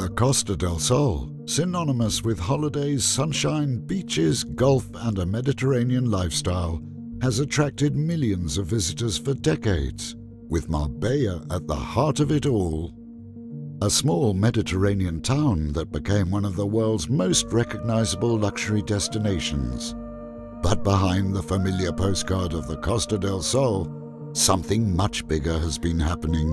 The Costa del Sol, synonymous with holidays, sunshine, beaches, golf, and a Mediterranean lifestyle, has attracted millions of visitors for decades, with Marbella at the heart of it all. A small Mediterranean town that became one of the world's most recognizable luxury destinations. But behind the familiar postcard of the Costa del Sol, something much bigger has been happening.